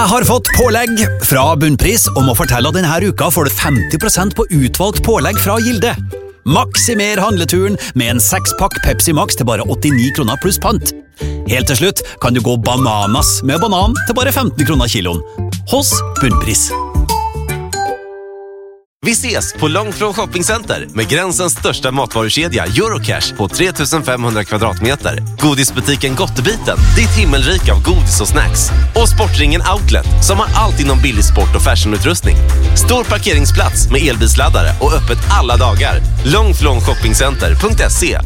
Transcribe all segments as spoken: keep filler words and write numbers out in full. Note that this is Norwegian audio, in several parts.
Jeg har fått pålegg fra Bunnpris om å fortelle at denne uka får du femti prosent på utvalgt pålegg fra Gilde. Maksimer handleturen med en sekspakk Pepsi Max til bare åttini kroner pluss pant. Helt til slutt kan du gå bananas med banan til bare femten kroner kiloen. Hos Bunnpris. Vi ses på Långflon Shoppingcenter med gränsens största matvarukedja Eurocash på tre tusen fem hundra kvadratmeter. Godisbutiken Gottebiten, ditt himmelrik av godis och snacks. Och Sportringen Outlet som har allt inom billig sport och fashionutrustning. Stor parkeringsplats med elbilsladdare och öppet alla dagar. långflon shopping center punkt se.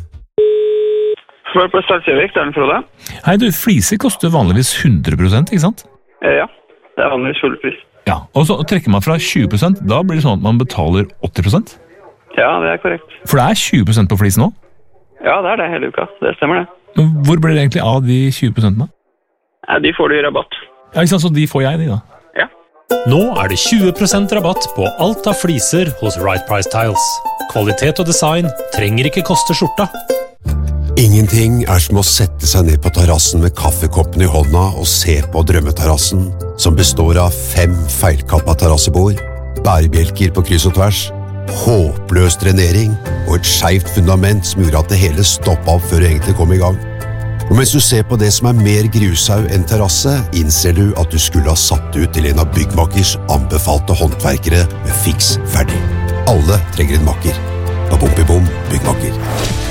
Svar på Salsevik, det er den Frode. Hei du, fliser koster vanligvis hundre prosent, ikke sant? Ja, det er vanligvis full pris. Ja, og så trekker man fra tjue prosent, da blir det sånn at man betaler åtti prosent? Ja, det er korrekt. For det er tjue prosent på flisen nå? Ja, det er det hele uka, det stemmer det. Men hvor blir det egentlig av de tjue prosentene? Ja, de får du i rabatt. Ja, ikke sant, så de får jeg, de da? Ja. Nå er det tjue prosent rabatt på alt av fliser hos Right Price Tiles. Kvalitet og design trenger ikke koste skjorta. Ingenting er som å sette seg ned på terrassen med kaffekoppen i hånda og se på drømmeterrassen, som består av fem feilkappa terrassebord, bærebjelker på kryss og tvers, håpløs drenering og et skjevt fundament som gjorde at det hele stoppet opp før det egentlig kom i gang. Og mens du ser på det som er mer grushaug enn terrasse, innser du at du skulle ha satt ut til en av byggmakers anbefalte håndverkere med fiks ferdig. Alle trenger en makker. Babom-bibom byggmaker.